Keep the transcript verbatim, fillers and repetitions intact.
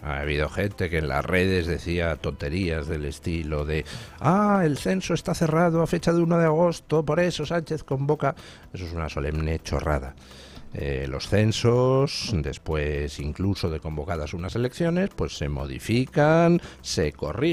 Ha habido gente que en las redes decía tonterías del estilo de ah, el censo está cerrado a fecha de uno de agosto, por eso Sánchez convoca. Eso es una solemne chorrada. Eh, los censos, después incluso de convocadas unas elecciones, pues se modifican, se corrigen